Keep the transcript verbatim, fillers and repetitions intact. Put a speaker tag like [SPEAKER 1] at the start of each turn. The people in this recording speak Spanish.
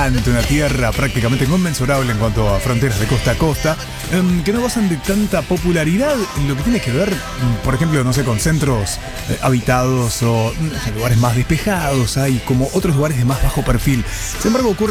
[SPEAKER 1] gigante, una tierra prácticamente inconmensurable en cuanto a fronteras de costa a costa, eh, que no gozan de tanta popularidad en lo que tiene que ver, por ejemplo, no sé, con centros eh, habitados o, o sea, lugares más despejados, hay como otros lugares de más bajo perfil. Sin embargo, ocurre